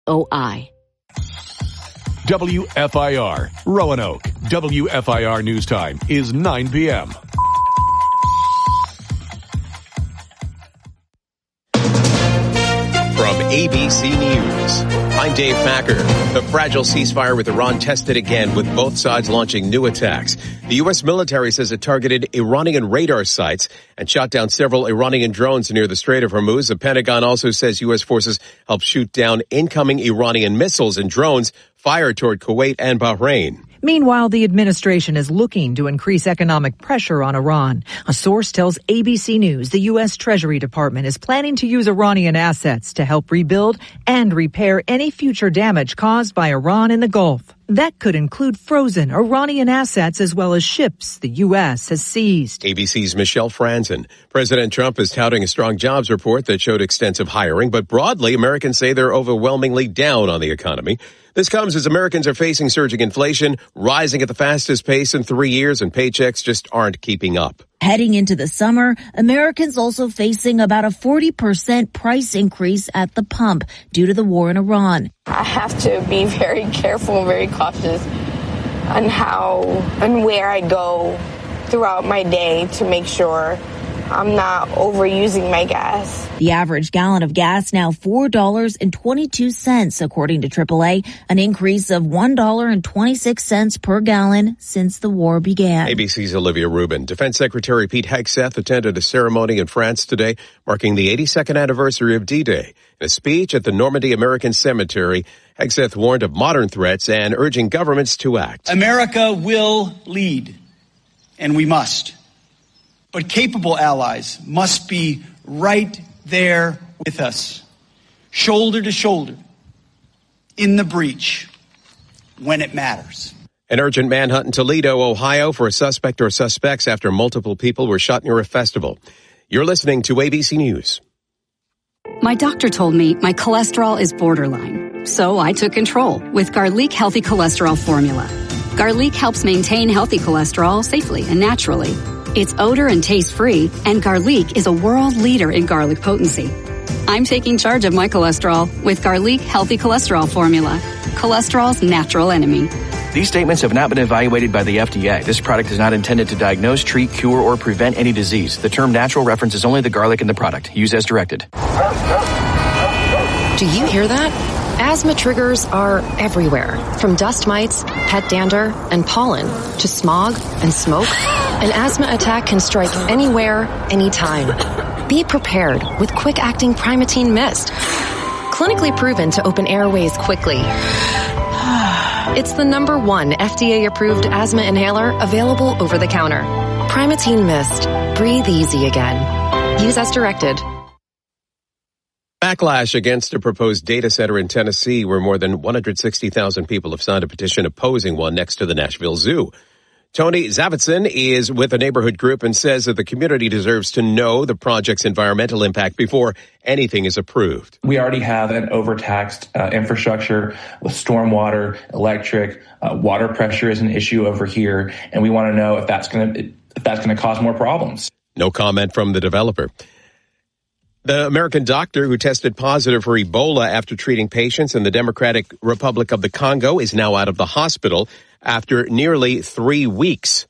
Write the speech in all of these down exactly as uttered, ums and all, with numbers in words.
O I. W F I R, Roanoke. W F I R News Time is nine p.m. From A B C News, I'm Dave Packer. The fragile ceasefire with Iran tested again, with both sides launching new attacks. The U S military says it targeted Iranian radar sites and shot down several Iranian drones near the Strait of Hormuz. The Pentagon also says U S forces helped shoot down incoming Iranian missiles and drones fired toward Kuwait and Bahrain. Meanwhile, the administration is looking to increase economic pressure on Iran. A source tells A B C News the U S Treasury Department is planning to use Iranian assets to help rebuild and repair any future damage caused by Iran in the Gulf. That could include frozen Iranian assets as well as ships the U S has seized. A B C's Michelle Franzen. President Trump is touting a strong jobs report that showed extensive hiring, but broadly, Americans say they're overwhelmingly down on the economy. This comes as Americans are facing surging inflation, rising at the fastest pace in three years, and paychecks just aren't keeping up. Heading into the summer, Americans also facing about a forty percent price increase at the pump due to the war in Iran. I have to be very careful, very cautious on how and where I go throughout my day to make sure I'm not overusing my gas. The average gallon of gas now four dollars and twenty-two cents, according to triple A, an increase of one dollar and twenty-six cents per gallon since the war began. A B C's Olivia Rubin. Defense Secretary Pete Hegseth attended a ceremony in France today marking the eighty-second anniversary of D-Day. In a speech at the Normandy American Cemetery, Hegseth warned of modern threats and urging governments to act. America will lead, and we must. But capable allies must be right there with us, shoulder to shoulder, in the breach, when it matters. An urgent manhunt in Toledo, Ohio, for a suspect or suspects after multiple people were shot near a festival. You're listening to A B C News. My doctor told me my cholesterol is borderline, so I took control with Garlic Healthy Cholesterol Formula. Garlic helps maintain healthy cholesterol safely and naturally. It's odor and taste-free, and Garlic is a world leader in garlic potency. I'm taking charge of my cholesterol with Garlic Healthy Cholesterol Formula, cholesterol's natural enemy. These statements have not been evaluated by the F D A. This product is not intended to diagnose, treat, cure, or prevent any disease. The term natural references only the garlic in the product. Use as directed. Do you hear that? Asthma triggers are everywhere, from dust mites, pet dander, and pollen, to smog and smoke. An asthma attack can strike anywhere, anytime. Be prepared with quick-acting Primatene Mist. Clinically proven to open airways quickly. It's the number one F D A-approved asthma inhaler available over the counter. Primatene Mist. Breathe easy again. Use as directed. Backlash against a proposed data center in Tennessee, where more than one hundred sixty thousand people have signed a petition opposing one next to the Nashville Zoo. Tony Zavitson is with a neighborhood group and says that the community deserves to know the project's environmental impact before anything is approved. We already have an overtaxed uh, infrastructure with stormwater, electric, uh, water pressure is an issue over here, and we want to know if that's going to if that's going to cause more problems. No comment from the developer. The American doctor who tested positive for Ebola after treating patients in the Democratic Republic of the Congo is now out of the hospital after nearly three weeks.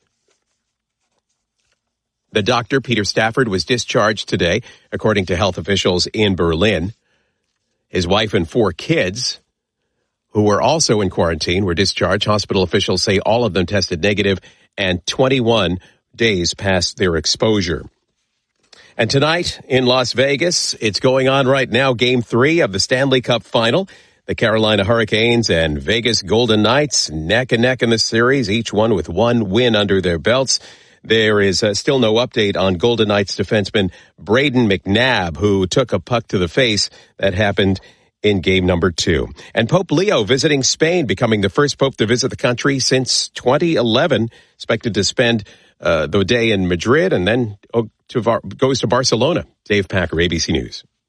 The doctor, Peter Stafford, was discharged today, according to health officials in Berlin. His wife and four kids, who were also in quarantine, were discharged. Hospital officials say all of them tested negative and twenty-one days past their exposure. And tonight in Las Vegas, it's going on right now, Game three of the Stanley Cup Final. The Carolina Hurricanes and Vegas Golden Knights neck and neck in the series, each one with one win under their belts. There is uh, still no update on Golden Knights defenseman Braden McNabb, who took a puck to the face. That happened in game number two. And Pope Leo visiting Spain, becoming the first pope to visit the country since twenty eleven, expected to spend uh, the day in Madrid and then oh, to Var- goes to Barcelona. Dave Packer, A B C News.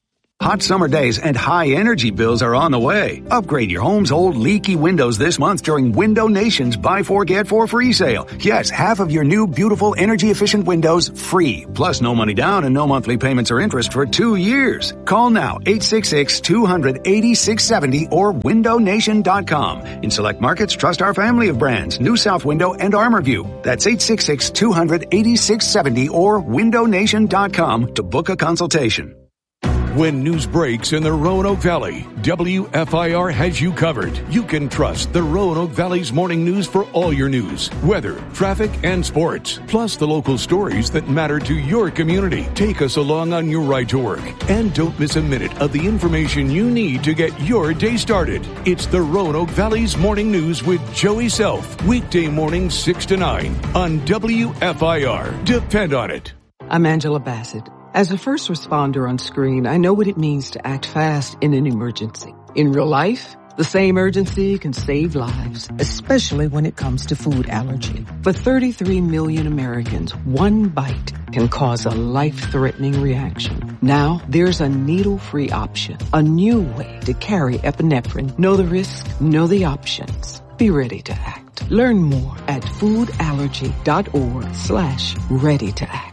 Hot summer days and high energy bills are on the way. Upgrade your home's old leaky windows this month during Window Nation's Buy Four Get Four free sale. Yes, half of your new beautiful energy efficient windows free. Plus no money down and no monthly payments or interest for two years. Call now eight six six, two hundred, eighty-six seventy or window nation dot com. In select markets, trust our family of brands, New South Window and ArmorView. That's eight six six, two hundred, eighty-six seventy or window nation dot com to book a consultation. When news breaks in the Roanoke Valley, W F I R has you covered. You can trust the Roanoke Valley's morning news for all your news, weather, traffic, and sports, plus the local stories that matter to your community. Take us along on your ride to work, and don't miss a minute of the information you need to get your day started. It's the Roanoke Valley's morning news with Joey Self, weekday mornings six to nine on W F I R. Depend on it. I'm Angela Bassett. As a first responder on screen, I know what it means to act fast in an emergency. In real life, the same urgency can save lives, especially when it comes to food allergy. For thirty-three million Americans, one bite can cause a life-threatening reaction. Now, there's a needle-free option, a new way to carry epinephrine. Know the risk, know the options. Be ready to act. Learn more at foodallergy.org slash ready to act.